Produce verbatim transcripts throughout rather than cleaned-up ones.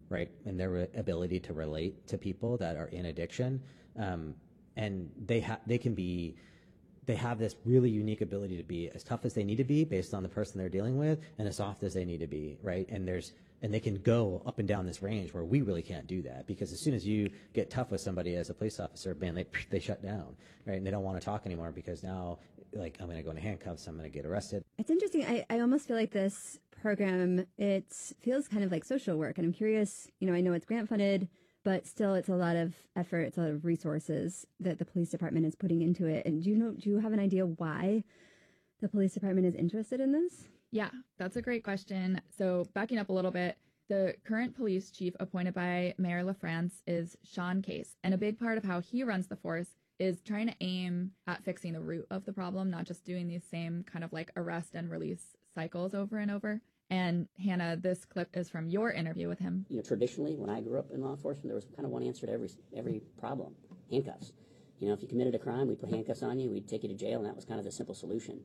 right? And their re- ability to relate to people that are in addiction. Um, and they have, they can be, they have this really unique ability to be as tough as they need to be based on the person they're dealing with, and as soft as they need to be, right? And there's, and they can go up and down this range where we really can't do that, because as soon as you get tough with somebody as a police officer, man, they they shut down, right? And they don't want to talk anymore because now, like, I'm going to go into handcuffs, I'm going to get arrested. It's interesting. I, I almost feel like this program, it feels kind of like social work, and I'm curious, you know, I know it's grant funded, but still it's a lot of effort, it's a lot of resources that the police department is putting into it. And do you know, do you have an idea why the police department is interested in this? Yeah, that's a great question. So backing up a little bit, the current police chief appointed by Mayor LaFrance is Sean Case. And a big part of how he runs the force is trying to aim at fixing the root of the problem, not just doing these same kind of like arrest and release cycles over and over. And Hannah, this clip is from your interview with him. You know, traditionally, when I grew up in law enforcement, there was kind of one answer to every every problem: handcuffs. You know, if you committed a crime, we'd put handcuffs on you, we'd take you to jail, and that was kind of the simple solution.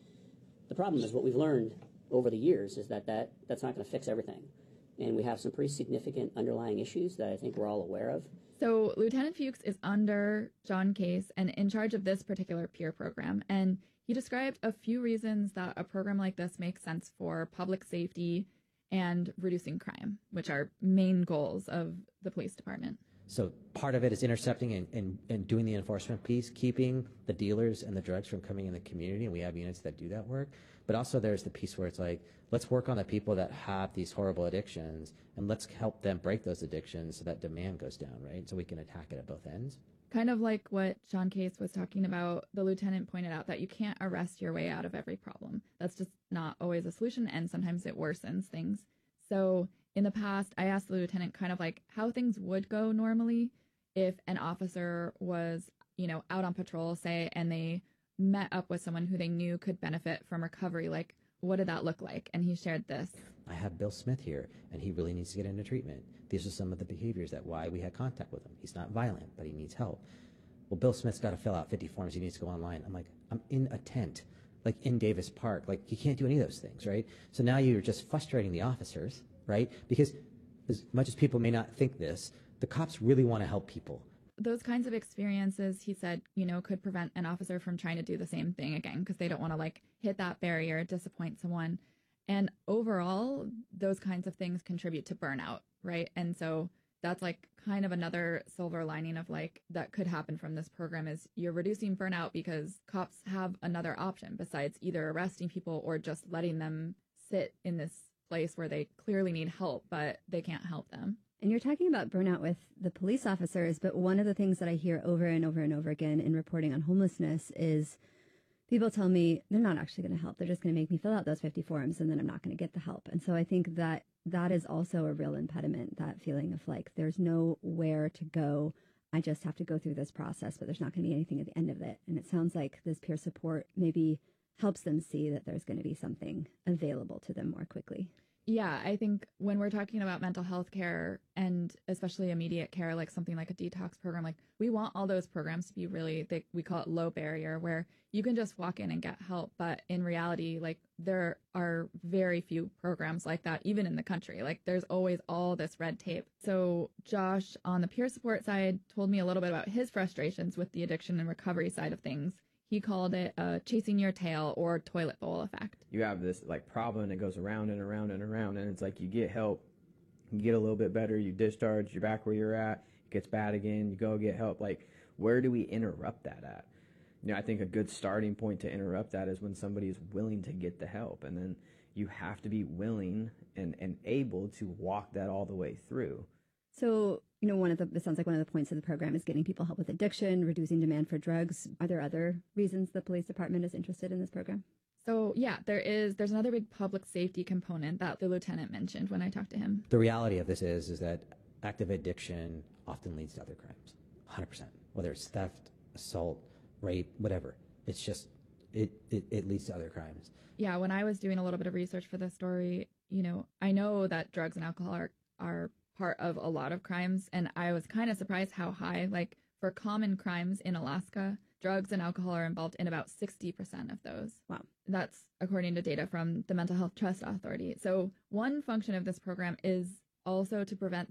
The problem is what we've learned over the years is that, that that's not going to fix everything. And we have some pretty significant underlying issues that I think we're all aware of. So Lieutenant Fuchs is under Sean Case and in charge of this particular peer program. And he described a few reasons that a program like this makes sense for public safety and reducing crime, which are main goals of the police department. So part of it is intercepting and, and, and doing the enforcement piece, keeping the dealers and the drugs from coming in the community, and we have units that do that work. But also there's the piece where it's like, let's work on the people that have these horrible addictions, and let's help them break those addictions so that demand goes down, right? So we can attack it at both ends. Kind of like what Sean Case was talking about, the lieutenant pointed out that you can't arrest your way out of every problem. That's just not always a solution, and sometimes it worsens things. So in the past, I asked the lieutenant kind of like how things would go normally if an officer was, you know, out on patrol, say, and they met up with someone who they knew could benefit from recovery. Like, what did that look like? And he shared this. I have Bill Smith here, and he really needs to get into treatment. These are some of the behaviors that why we had contact with him. He's not violent, but he needs help. Well, Bill Smith's got to fill out fifty forms. He needs to go online. I'm like, I'm in a tent, like in Davis Park. Like, you can't do any of those things, right? So now you're just frustrating the officers, right? Because as much as people may not think this, the cops really want to help people. Those kinds of experiences, he said, you know, could prevent an officer from trying to do the same thing again because they don't want to like hit that barrier, disappoint someone. And overall, those kinds of things contribute to burnout, right? And so that's like kind of another silver lining of like that could happen from this program is you're reducing burnout because cops have another option besides either arresting people or just letting them sit in this place where they clearly need help, but they can't help them. And you're talking about burnout with the police officers, but one of the things that I hear over and over and over again in reporting on homelessness is people tell me they're not actually going to help. They're just going to make me fill out those fifty forms and then I'm not going to get the help. And so I think that that is also a real impediment, that feeling of like there's nowhere to go. I just have to go through this process, but there's not going to be anything at the end of it. And it sounds like this peer support maybe helps them see that there's going to be something available to them more quickly. Yeah, I think when we're talking about mental health care and especially immediate care, like something like a detox program, like we want all those programs to be really, they, we call it low barrier, where you can just walk in and get help. But in reality, like there are very few programs like that, even in the country. Like there's always all this red tape. So Josh on the peer support side told me a little bit about his frustrations with the addiction and recovery side of things. He called it uh, chasing your tail or toilet bowl effect. You have this like problem that goes around and around and around, and it's like you get help, you get a little bit better, you discharge, you're back where you're at, it gets bad again, you go get help. Like, where do we interrupt that at? You know, I think a good starting point to interrupt that is when somebody is willing to get the help, and then you have to be willing and, and able to walk that all the way through. So, you know, one of the, it sounds like one of the points of the program is getting people help with addiction, reducing demand for drugs. Are there other reasons the police department is interested in this program? So, yeah, there is. There's another big public safety component that the lieutenant mentioned when I talked to him. The reality of this is, is that active addiction often leads to other crimes, one hundred percent. Whether it's theft, assault, rape, whatever. It's just, it, it, it leads to other crimes. Yeah, when I was doing a little bit of research for this story, you know, I know that drugs and alcohol are, are part of a lot of crimes, and I was kind of surprised how high, like for common crimes in Alaska, drugs and alcohol are involved in about sixty percent of those. Wow. That's according to data from the Mental Health Trust Authority. So one function of this program is also to prevent